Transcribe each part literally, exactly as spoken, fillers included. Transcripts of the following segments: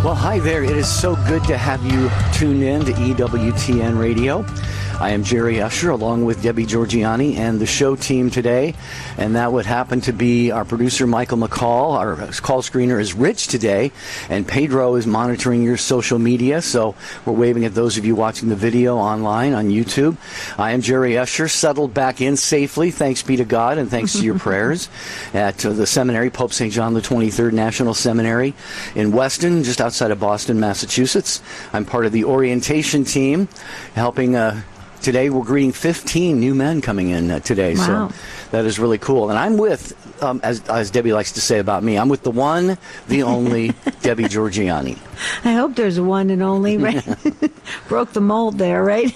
Well, hi there. It is so good to have you tune in to E W T N Radio. I am Jerry Usher, along with Debbie Georgiani and the show team today. And that would happen to be our producer, Michael McCall. Our call screener is Rich today. And Pedro is monitoring your social media. So we're waving at those of you watching the video online on YouTube. I am Jerry Usher, settled back in safely, thanks be to God, and thanks to your prayers, at uh, the seminary, Pope Saint John the twenty-third National Seminary in Weston, just outside of Boston, Massachusetts. I'm part of the orientation team, helping... Uh, Today, we're greeting fifteen new men coming in uh, today, wow. So that is really cool. And I'm with, um, as, as Debbie likes to say about me, I'm with the one, the only Debbie Georgiani. I hope there's a one and only, right? Broke the mold there, right?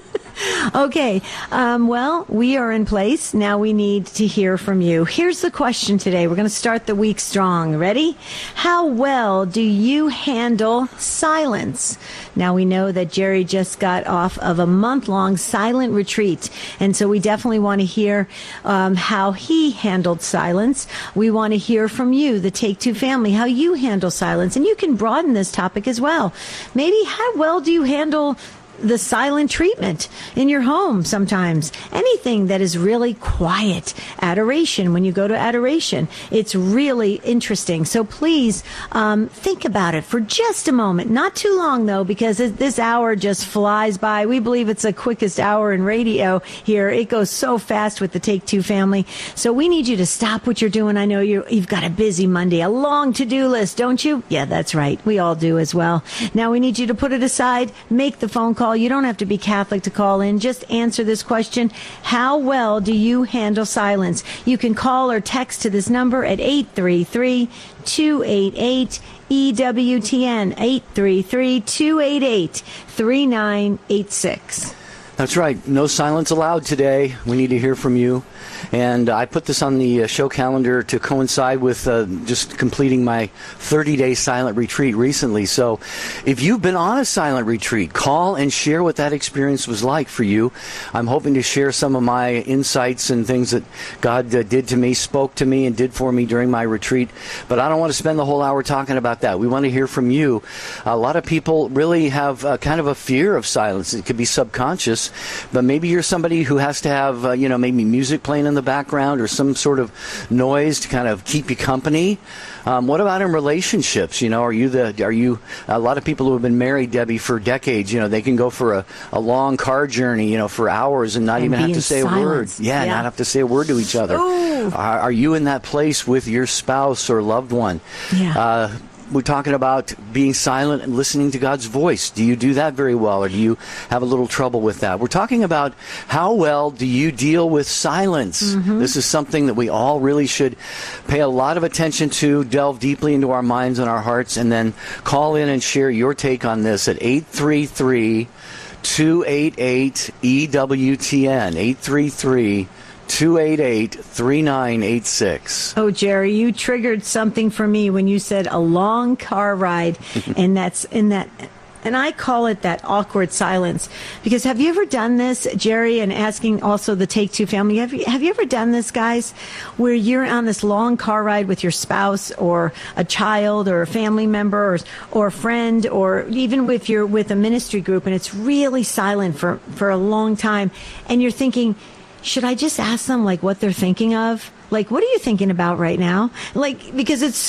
Okay, um, well, we are in place. Now we need to hear from you. Here's the question today. We're going to start the week strong. Ready? How well do you handle silence? Now we know that Jerry just got off of a month-long silent retreat, and so we definitely want to hear um, how he handled silence. We want to hear from you, the Take Two family, how you handle silence, and you can broaden this topic as well. Maybe how well do you handle the silent treatment in your home sometimes? Anything that is really quiet. Adoration, when you go to adoration, it's really interesting. So please um, think about it for just a moment. Not too long, though, because this hour just flies by. We believe it's the quickest hour in radio here. It goes so fast with the Take Two family. So we need you to stop what you're doing. I know you, you've got a busy Monday, a long to-do list, don't you? Yeah, that's right. We all do as well. Now we need you to put it aside, make the phone call. You don't have to be Catholic to call in. Just answer this question. How well do you handle silence? You can call or text to this number at eight three three, two eight eight, E W T N, eight three three, two eight eight, three nine eight six. That's right. No silence allowed today. We need to hear from you. And I put this on the show calendar to coincide with uh, just completing my thirty-day silent retreat recently. So if you've been on a silent retreat, call and share what that experience was like for you. I'm hoping to share some of my insights and things that God uh, did to me, spoke to me, and did for me during my retreat. But I don't want to spend the whole hour talking about that. We want to hear from you. A lot of people really have uh, kind of a fear of silence. It could be subconscious, but maybe you're somebody who has to have, uh, you know, maybe music playing in the background or some sort of noise to kind of keep you company. Um, what about in relationships? You know, are you the, are you, a lot of people who have been married, Debbie, for decades, you know, they can go for a, a long car journey, you know, for hours and not and even have to say silence. a word. Yeah, yeah, not have to say a word to each other. Ooh. Are, are you in that place with your spouse or loved one? Yeah. Uh, We're talking about being silent and listening to God's voice. Do you do that very well, or do you have a little trouble with that? We're talking about how well do you deal with silence. Mm-hmm. This is something that we all really should pay a lot of attention to, delve deeply into our minds and our hearts, and then call in and share your take on this at eight three three, two eight eight, E W T N, eight three three, two eight eight, three nine eight six. Oh, Jerry, you triggered something for me when you said a long car ride, and that's in that, and I call it that awkward silence. Because have you ever done this, Jerry, and asking also the Take Two family, have you, have you ever done this, guys, where you're on this long car ride with your spouse or a child or a family member or, or a friend, or even if you're with a ministry group, and it's really silent for, for a long time, and you're thinking, should I just ask them, like, what they're thinking of? Like, what are you thinking about right now? Like, because it's